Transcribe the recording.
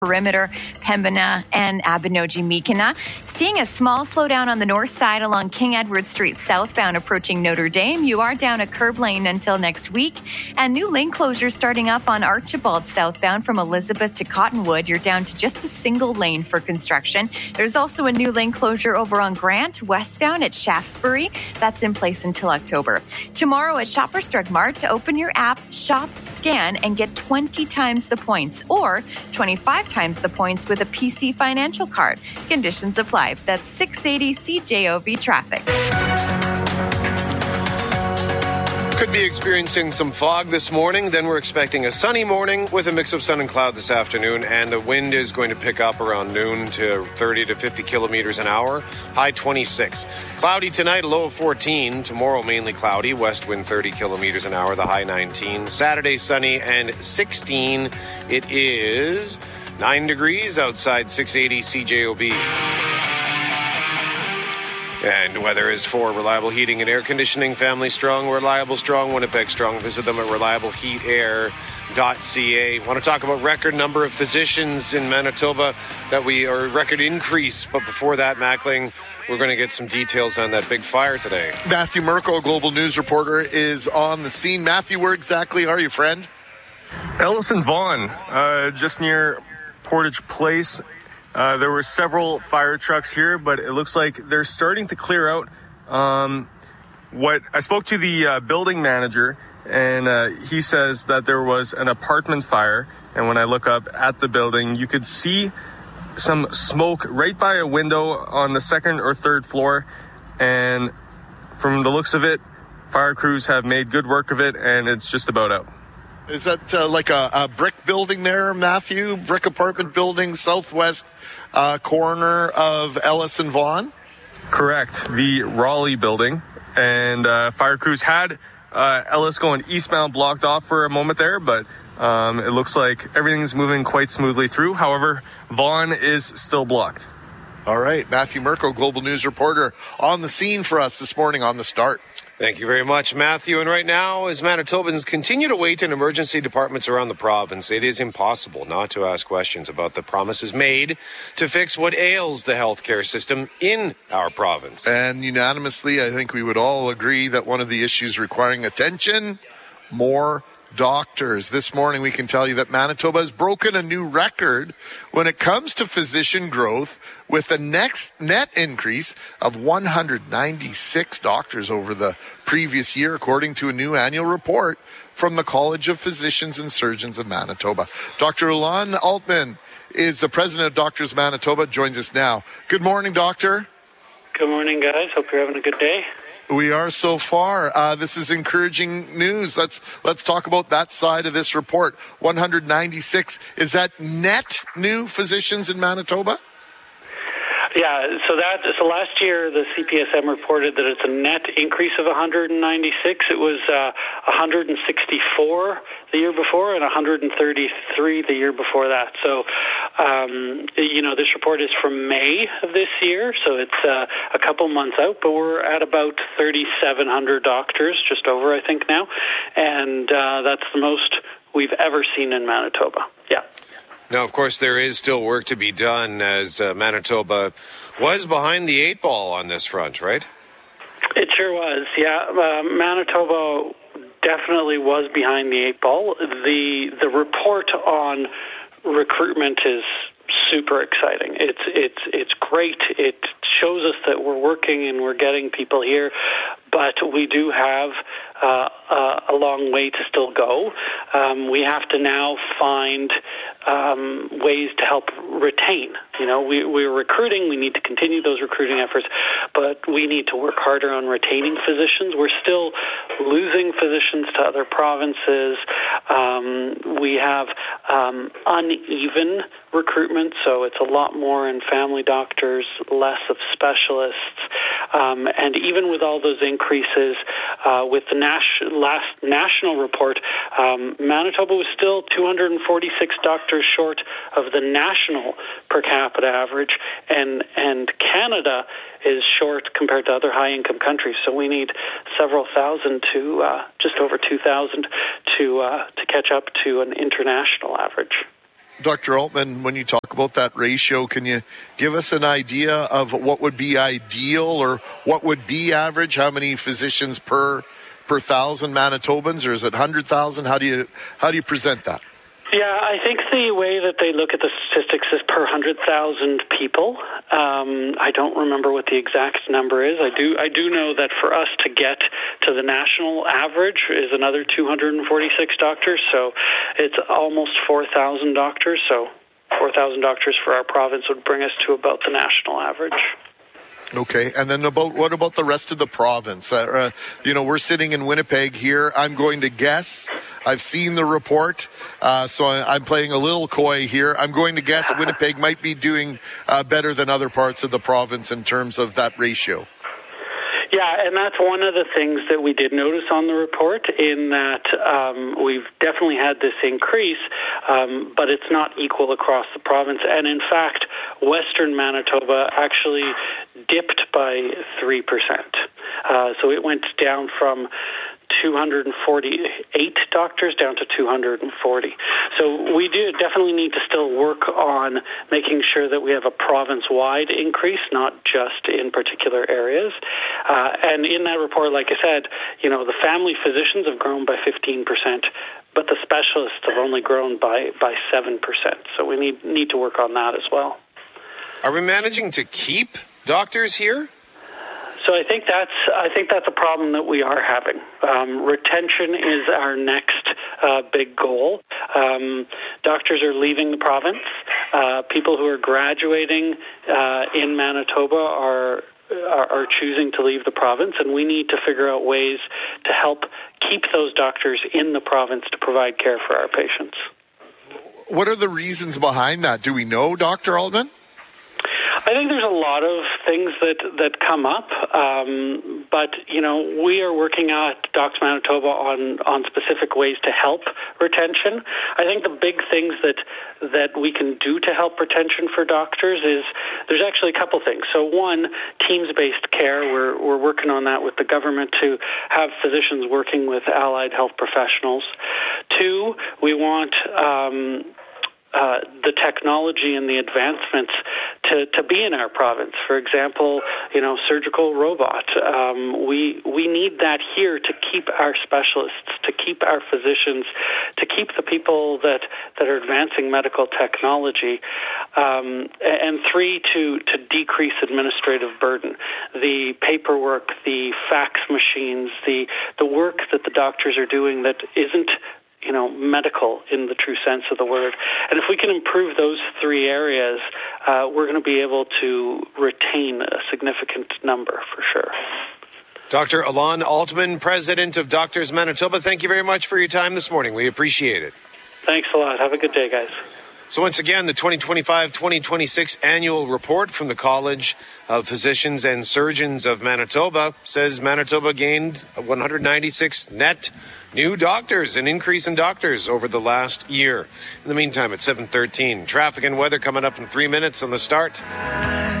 Perimeter, Pembina, and Abinogi-Meekina. Seeing a small slowdown on the north side along King Edward Street southbound approaching Notre Dame. You are down a curb lane until next week. And new lane closures starting up on Archibald southbound from Elizabeth to Cottonwood. You're down to just a single lane for construction. There's also a new lane closure over on Grant westbound at Shaftesbury. That's in place until October. Tomorrow at Shoppers Drug Mart, to open your app, shop, scan, and get 20 times the points or 25 times the points with a PC financial card. Conditions apply. That's 680 CJOB traffic. Could be experiencing some fog this morning. Then we're expecting a sunny morning with a mix of sun and cloud this afternoon. And the wind is going to pick up around noon to 30 to 50 kilometers an hour. High 26. Cloudy tonight, a low of 14. Tomorrow, mainly cloudy. West wind 30 kilometers an hour. The high 19. Saturday, sunny and 16. It is 9 degrees outside 680 CJOB. And weather is for Reliable Heating and Air Conditioning. Family strong, reliable strong, Winnipeg strong. Visit them at reliableheatair.ca. Want to talk about record number of physicians in Manitoba or record increase. But before that, Mackling, we're going to get some details on that big fire today. Matthew Merkel, Global News reporter, is on the scene. Matthew, where exactly are you, friend? Ellison Vaughan, just near Portage Place. There were several fire trucks here, but it looks like they're starting to clear out. I spoke to the building manager, and he says that there was an apartment fire. And when I look up at the building, you could see some smoke right by a window on the second or third floor. And from the looks of it, fire crews have made good work of it, and it's just about out. Is that like a brick building there, Matthew? Brick apartment building, southwest corner of Ellis and Vaughan? Correct. The Raleigh building. And fire crews had Ellis going eastbound blocked off for a moment there, but it looks like everything's moving quite smoothly through. However, Vaughan is still blocked. All right. Matthew Merkel, Global News reporter, on the scene for us this morning on The Start. Thank you very much, Matthew. And right now, as Manitobans continue to wait in emergency departments around the province, it is impossible not to ask questions about the promises made to fix what ails the healthcare system in our province. And unanimously, I think we would all agree that one of the issues requiring attention, more doctors. This morning, we can tell you that Manitoba has broken a new record when it comes to physician growth, with a next net increase of 196 doctors over the previous year, according to a new annual report from the College of Physicians and Surgeons of Manitoba. Dr. Ulan Altman is the president of Doctors Manitoba, joins us now. Good morning, doctor. Good morning, guys. Hope you're having a good day. We are so far. This is encouraging news. Let's talk about that side of this report. 196. Is that net new physicians in Manitoba? Yeah, so last year the CPSM reported that it's a net increase of 196. It was 164 the year before and 133 the year before that. So, this report is from May of this year, so it's a couple months out, but we're at about 3,700 doctors, just over, I think, now, and that's the most we've ever seen in Manitoba. Yeah. Now, of course, there is still work to be done, as Manitoba was behind the eight ball on this front, right? It sure was, yeah. Manitoba definitely was behind the eight ball. The report on recruitment is super exciting. It's great. It shows us that we're working and we're getting people here, but we do have a long way to still go. We have to now find ways to help retain. We're recruiting. We need to continue those recruiting efforts, but we need to work harder on retaining physicians. We're still losing physicians to other provinces. We have uneven recruitment, so it's a lot more in family doctors, less of specialists. And even with all those increases, with the last national report, Manitoba was still 246 doctors short of the national per capita average, and Canada is short compared to other high-income countries. So we need several thousand to just over 2,000 to catch up to an international average. Dr. Altman, when you talk about that ratio, can you give us an idea of what would be ideal or what would be average? How many physicians per 1,000 Manitobans, or is it 100,000? How do you present that? Yeah, I think the way that they look at the statistics is per 100,000 people. I don't remember what the exact number is. I do know that for us to get to the national average is another 246 doctors, so it's almost 4,000 doctors. So 4,000 doctors for our province would bring us to about the national average. Okay, and then what about the rest of the province? We're sitting in Winnipeg here. I'm going to guess. I've seen the report, so I'm playing a little coy here. I'm going to guess Winnipeg might be doing better than other parts of the province in terms of that ratio. Yeah, and that's one of the things that we did notice on the report, in that we've definitely had this increase, but it's not equal across the province. And in fact, Western Manitoba actually dipped by 3%. So it went down from 248 doctors down to 240. So we do definitely need to still work on making sure that we have a province-wide increase, not just in particular areas. And in that report, like I said, the family physicians have grown by 15%, but the specialists have only grown by 7%. So we need to work on that as well. Are we managing to keep doctors here? So I think that's a problem that we are having. Retention is our next big goal. Doctors are leaving the province. People who are graduating in Manitoba are choosing to leave the province, and we need to figure out ways to help keep those doctors in the province to provide care for our patients. What are the reasons behind that? Do we know, Dr. Altman? I think there's a lot of things that come up, but we are working at Docs Manitoba on specific ways to help retention. I think the big things that we can do to help retention for doctors is there's actually a couple things. So one, teams-based care. We're working on that with the government to have physicians working with allied health professionals. Two, we want the technology and the advancements to be in our province. For example, surgical robot. We need that here to keep our specialists, to keep our physicians, to keep the people that are advancing medical technology. And three, to decrease administrative burden. The paperwork, the fax machines, the work that the doctors are doing that isn't medical in the true sense of the word. And if we can improve those three areas, we're going to be able to retain a significant number for sure. Dr. Alon Altman, President of Doctors Manitoba, thank you very much for your time this morning. We appreciate it. Thanks a lot. Have a good day, guys. So once again, the 2025-2026 annual report from the College of Physicians and Surgeons of Manitoba says Manitoba gained 196 net new doctors, an increase in doctors over the last year. In the meantime, at 7:13, traffic and weather coming up in 3 minutes on The Start.